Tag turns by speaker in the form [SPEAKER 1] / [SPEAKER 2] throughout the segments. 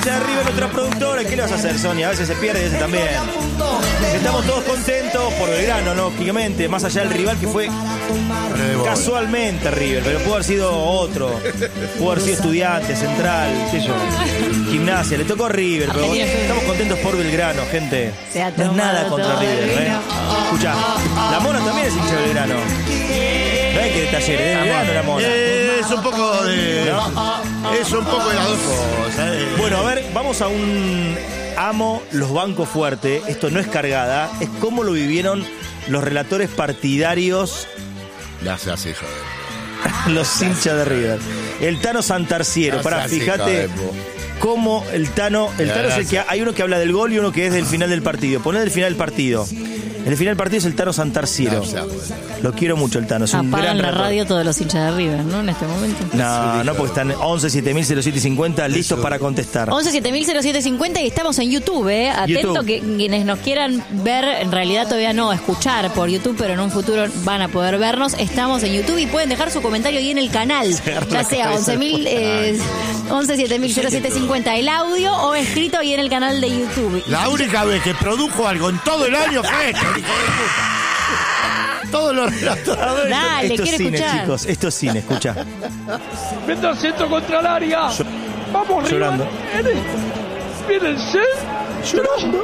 [SPEAKER 1] hincha de River, nuestra productora. ¿Qué le vas a hacer, Sonia? A veces se pierde y a veces también. Estamos todos contentos por Belgrano, lógicamente, más allá del rival que fue casualmente River, pero pudo haber sido otro. Pudo haber sido Estudiantes, Central, qué sé yo, Gimnasia. Le tocó River, pero estamos contentos por Belgrano, gente. No es nada contra River, Escuchá, la Mona también es hincha de Belgrano. No hay que detallar, es Belgrano la Mona.
[SPEAKER 2] Es un poco de... ¿no? Es un poco de las dos cosas.
[SPEAKER 1] Bueno, a ver, vamos a un... Amo los bancos fuertes. Esto no es cargada. Es cómo lo vivieron los relatores partidarios.
[SPEAKER 2] Gracias, hijo
[SPEAKER 1] de... los hinchas de River. El Tano Santarciero. Pará, fíjate cómo el Tano... El Tano es el que... Hay uno que habla del gol y uno que es del final del partido. Poné del final del partido. El final del partido es el Tano Santarciero. Lo quiero mucho, el Tano. Es un
[SPEAKER 3] apagan
[SPEAKER 1] gran
[SPEAKER 3] la radio todos los hinchas de River, ¿no? En este momento.
[SPEAKER 1] No, porque están 11 7000 0750 listos para contestar.
[SPEAKER 3] 11 7000 0750 y estamos en YouTube, Atento que quienes nos quieran ver, en realidad todavía no escuchar por YouTube, pero en un futuro van a poder vernos. Estamos en YouTube y pueden dejar su comentario ahí en el canal, ya sea 11 7000 0750 el audio o escrito ahí en el canal de YouTube.
[SPEAKER 2] La única vez que produjo algo en todo el año fue esto. Todos los relatos.
[SPEAKER 3] Dale,
[SPEAKER 1] esto
[SPEAKER 3] quiero
[SPEAKER 1] es cine,
[SPEAKER 3] escuchar.
[SPEAKER 1] chicos. Esto es cine, escucha.
[SPEAKER 4] Mete al centro contra el área. Vamos,
[SPEAKER 1] llorando.
[SPEAKER 4] River. Viene el set. Llorando.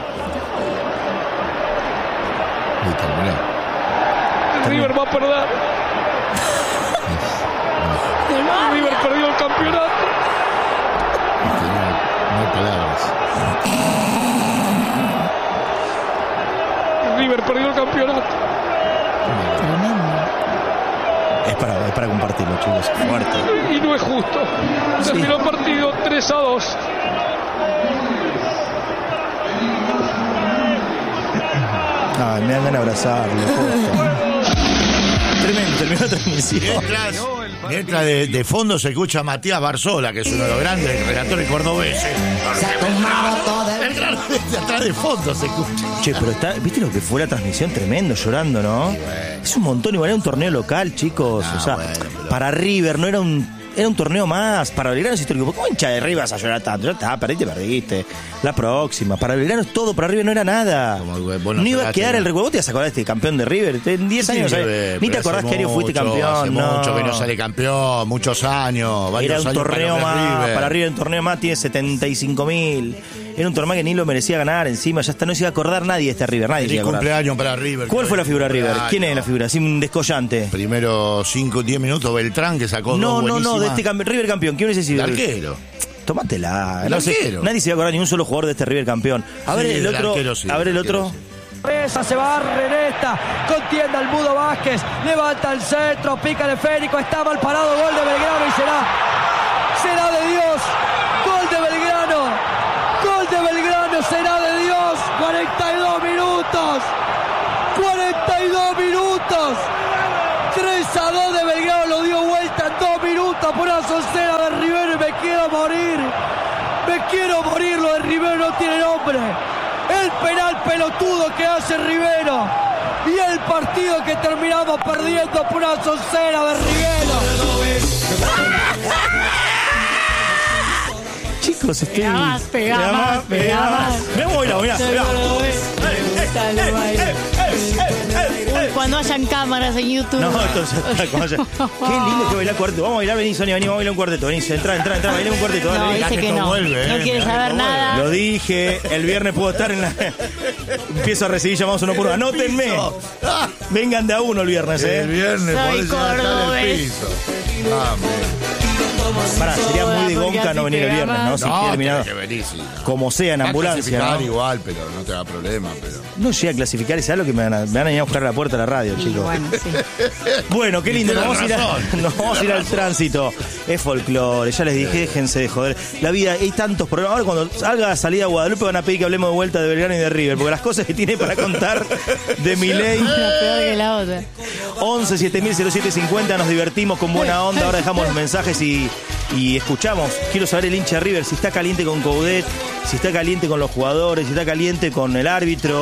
[SPEAKER 4] River va a perder. River perdió el campeonato.
[SPEAKER 2] No hay palabras.
[SPEAKER 4] River perdió el campeonato.
[SPEAKER 1] Es para compartirlo, chicos. Fuerte.
[SPEAKER 4] Y no es justo. Terminó el partido 3-2.
[SPEAKER 1] Ay, me dan ganas de abrazarlo. Tremendo, terminó la transmisión.
[SPEAKER 2] Mientras de fondo se escucha a Matías Barzola, que es uno de los grandes relatores cordobeses. De atrás de fondo se escucha.
[SPEAKER 1] Che, pero ¿viste lo que fue la transmisión? Tremendo, llorando, ¿no? Es un montón, igual era un torneo local, chicos. O sea, para River no era un torneo más. Para Belgrano es histórico. ¿Cómo hincha de River vas a llorar tanto? Ya está, perdiste. La próxima. Para Belgrano es todo, para River no era nada. No iba a quedar el recuerdo. ¿Vos te vas a acordar de este campeón de River? En 10 años, ni te acordás que año fuiste campeón.
[SPEAKER 2] Hace mucho que no sale campeón, muchos años.
[SPEAKER 1] Era un torneo más. Para River un torneo más tiene 75.000. Era un torneo que ni lo merecía ganar encima. Ya hasta no se iba a acordar nadie de este River. Nadie se iba a acordar.
[SPEAKER 2] Cumpleaños para River.
[SPEAKER 1] ¿Cuál fue la figura de River? ¿Quién es la figura? Así un descollante.
[SPEAKER 2] Primero 5-10 minutos Beltrán, que sacó dos buenísimas.
[SPEAKER 1] No, de este River campeón. ¿Quién hubiese sido?
[SPEAKER 2] El arquero.
[SPEAKER 1] Tómatela. No sé, nadie se iba a acordar ni un solo jugador de este River campeón. A ver el otro. A ver el otro.
[SPEAKER 5] Se va Renesta, contienda el Mudo Vázquez, levanta el centro, pica el esférico, está mal parado, gol de Belgrano y será de Dios, gol de Belgrano, será de Dios, 42 minutos, 3-2 de Belgrano, lo dio vuelta en 2 minutos por una socera de Rivero y me quiero morir, lo de Rivero no tiene nombre. El penal pelotudo que hace Rivero y el partido que terminamos perdiendo por una socera de Rivero.
[SPEAKER 1] Chicos,
[SPEAKER 3] Pega más.
[SPEAKER 1] Me voy a bailar, mirá.
[SPEAKER 3] Cuando hayan cámaras en YouTube.
[SPEAKER 1] No, entonces, qué lindo que bailar cuarteto. Vamos a bailar, vení, Sonia, vamos a bailar un cuarteto. Vení, entra, bailemos un cuarteto.
[SPEAKER 3] No, dice que no. No quiere saber nada.
[SPEAKER 1] Lo dije, el viernes puedo estar en la... Empiezo a recibir llamados uno por uno. Anótenme. Vengan de a uno el viernes,
[SPEAKER 2] El viernes
[SPEAKER 3] Soy
[SPEAKER 2] podés estar en el piso.
[SPEAKER 1] Pará, sería muy de gonca no venir el viernes, ¿no? Si queda eliminado. Como sea, en ambulancia, ¿no?
[SPEAKER 2] Igual, pero no te da problema, pero...
[SPEAKER 1] No llegué a clasificar, es algo que me van a venir a buscar a la puerta de la radio, chicos. Bueno, qué lindo, nos vamos a ir al tránsito. Es folclore, ya les dije, déjense de joder. La vida, hay tantos problemas. Ahora cuando salga salida a Guadalupe van a pedir que hablemos de vuelta de Belgrano y de River, porque las cosas que tiene para contar de Milei.
[SPEAKER 3] Una peor que la otra.
[SPEAKER 1] 11 7000 0750, nos divertimos con buena onda. Ahora dejamos los mensajes y escuchamos. Quiero saber el hincha de River si está caliente con Coudet, si está caliente con los jugadores, si está caliente con el árbitro.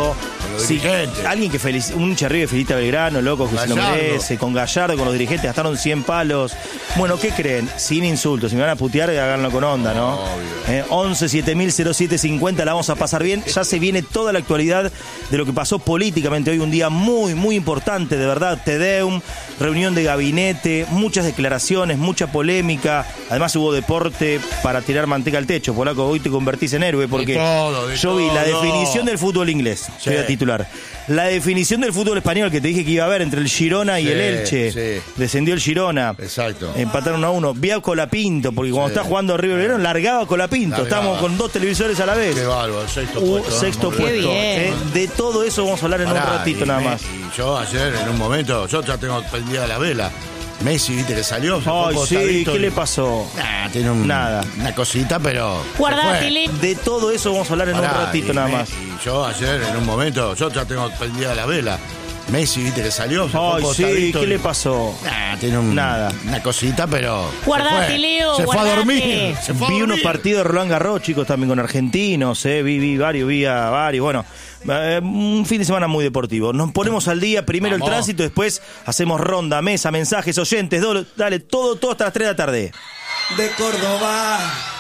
[SPEAKER 2] los dirigentes.
[SPEAKER 1] Alguien que un hincha River felicita a Belgrano, loco, que se lo merece, con Gallardo, con los dirigentes, gastaron 100 palos. Bueno, ¿qué creen? Sin insultos, si me van a putear, háganlo con onda, ¿no? 11 7000 0750, la vamos a pasar bien. Ya se viene toda la actualidad de lo que pasó políticamente hoy, un día muy, muy importante, de verdad. Te Deum, reunión de gabinete, muchas declaraciones, mucha polémica. Además hubo deporte para tirar manteca al techo. Polaco, hoy te convertís en héroe porque yo vi la definición del fútbol inglés. Sí. Voy a titular. La definición del fútbol español que te dije que iba a haber entre el Girona y el Elche. Sí. Descendió el Girona.
[SPEAKER 2] Exacto.
[SPEAKER 1] Empataron 1-1. Vi a Colapinto, porque cuando está jugando River Belgrano, largaba Colapinto. Estábamos con 2 televisores a la vez.
[SPEAKER 2] Qué bárbaro, sexto puesto.
[SPEAKER 1] De todo eso vamos a hablar en un ratito nada más.
[SPEAKER 2] Y yo ayer, en un momento, yo ya tengo prendida la vela. Messi, viste que salió.
[SPEAKER 1] Ay, sí, ¿qué le pasó?
[SPEAKER 2] Tiene una cosita, pero.
[SPEAKER 3] Guardatele.
[SPEAKER 1] De todo eso vamos a hablar en un ratito nada más.
[SPEAKER 2] Y yo ayer, en un momento, yo ya tengo prendida la vela. Messi, viste que salió.
[SPEAKER 1] Ay, sí, ¿qué le pasó?
[SPEAKER 2] Tiene una cosita, pero.
[SPEAKER 3] Guardate, Leo.
[SPEAKER 2] Se fue a dormir.
[SPEAKER 1] Vi unos partidos de Roland Garros, chicos, también con argentinos, vi varios. Bueno, un fin de semana muy deportivo. Nos ponemos al día, primero el tránsito, después hacemos ronda, mesa, mensajes, oyentes, dale, todo hasta las 3 de la tarde.
[SPEAKER 6] De Córdoba.